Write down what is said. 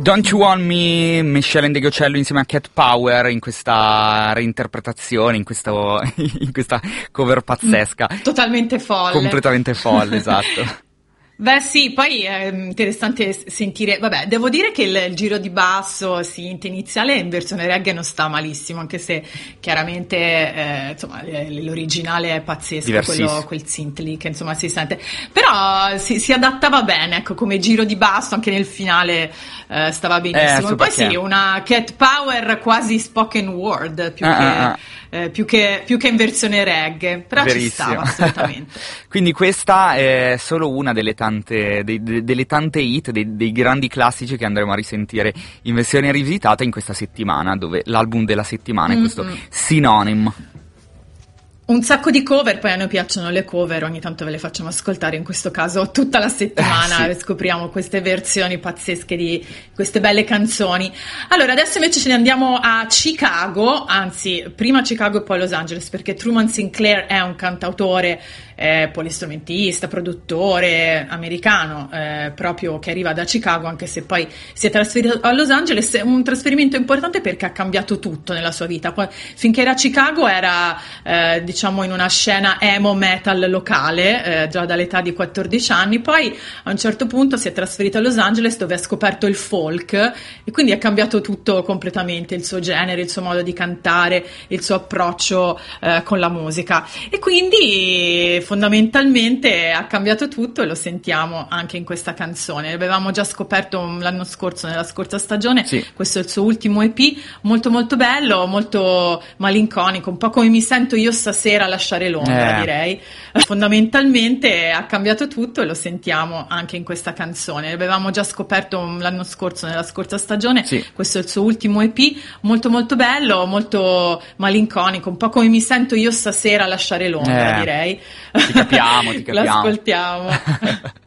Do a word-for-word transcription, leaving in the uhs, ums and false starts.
Don't You Want Me, Michelle Ndegeocello insieme a Cat Power in questa reinterpretazione, in, questo, in questa cover pazzesca. Totalmente folle. Completamente folle, esatto. Beh sì, poi è interessante sentire, vabbè, devo dire che il, il giro di basso sì, iniziale in versione reggae non sta malissimo, anche se chiaramente eh, insomma l'originale è pazzesco, quello, quel synth lì che insomma si sente, però si, si adattava bene, ecco, come giro di basso anche nel finale eh, stava benissimo. Eh, e poi perché? Sì, una Cat Power quasi spoken word più ah, che... Ah, ah. Eh, più che più che in versione reggae, però Verissimo. Ci stava assolutamente. Quindi questa è solo una delle tante dei, de, delle tante hit, dei, dei grandi classici che andremo a risentire in versione rivisitata in questa settimana, dove l'album della settimana mm-hmm. è questo Synonym. Un sacco di cover, poi a noi piacciono le cover, ogni tanto ve le facciamo ascoltare, in questo caso tutta la settimana eh, sì. scopriamo queste versioni pazzesche di queste belle canzoni. Allora adesso invece ce ne andiamo a Chicago, anzi prima Chicago e poi Los Angeles, perché Truman Sinclair è un cantautore, eh, polistrumentista, produttore americano, eh, proprio che arriva da Chicago, anche se poi si è trasferito a Los Angeles. È un trasferimento importante perché ha cambiato tutto nella sua vita. Poi, finché era a Chicago era eh, diciamo in una scena emo metal locale, eh, già dall'età di quattordici anni, poi a un certo punto si è trasferito a Los Angeles dove ha scoperto il folk e quindi ha cambiato tutto completamente, il suo genere, il suo modo di cantare, il suo approccio eh, con la musica, e quindi fondamentalmente ha cambiato tutto e lo sentiamo anche in questa canzone. L'avevamo già scoperto l'anno scorso, nella scorsa stagione, sì. Questo è il suo ultimo E P, molto molto bello, molto malinconico, un po' come mi sento io stasera a lasciare Londra, eh. direi. Fondamentalmente ha cambiato tutto e lo sentiamo anche in questa canzone. L'avevamo già scoperto l'anno scorso, nella scorsa stagione, sì. Questo è il suo ultimo E P, molto molto bello, molto malinconico, un po' come mi sento io stasera a lasciare Londra, eh. direi. Ti capiamo, ti capiamo. L'ascoltiamo.